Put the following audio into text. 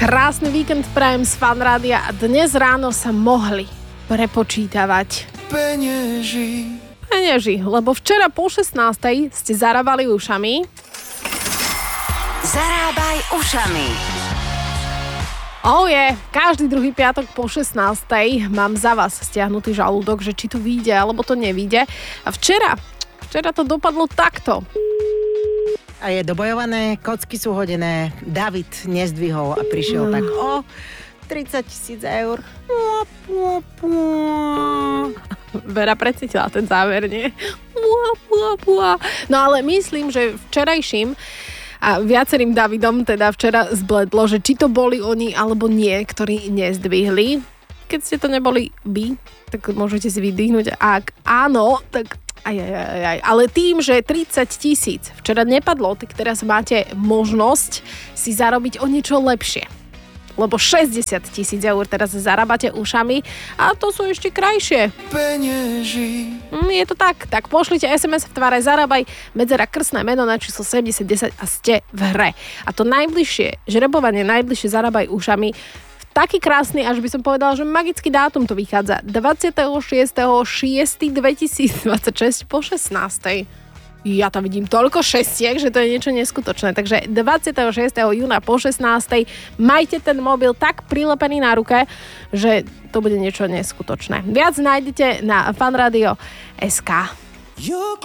Krásny víkend prajem z Fan Rádia a dnes ráno sa mohli prepočítavať penieži, lebo včera po 16:00 ste zarábali ušami. Zarábaj ušami. Každý druhý piatok po 16:00 mám za vás stiahnutý žalúdok, že či to vyjde, alebo to nevyjde. A včera to dopadlo takto. A je dobojované, kocky sú hodené, David nezdvihol a prišiel tak 30 000 eur. Vera precítila ten záver, nie? No ale myslím, že včerajším a viacerým Davidom teda včera zbledlo, že či to boli oni alebo nie, ktorí nezdvihli. Keď ste to neboli vy, tak môžete si vydýchnuť. Ak áno, tak ale tým, že 30 000 včera nepadlo, tak teraz máte možnosť si zarobiť o niečo lepšie. Lebo 60 000 eur teraz zarábate ušami a to sú ešte krajšie. Penieži. Je to tak. Tak pošlite SMS v tvare zarábaj, medzera krstné meno na číslo 7010 a ste v hre. A to najbližšie, žrebovanie najbližšie zarábaj ušami, taký krásny, až by som povedala, že magický dátum to vychádza. 26.6.2026 po 16:00. Ja tam vidím toľko šestiek, že to je niečo neskutočné. Takže 26. júna po 16:00 majte ten mobil tak prilepený na ruke, že to bude niečo neskutočné. Viac nájdete na fanradio.sk.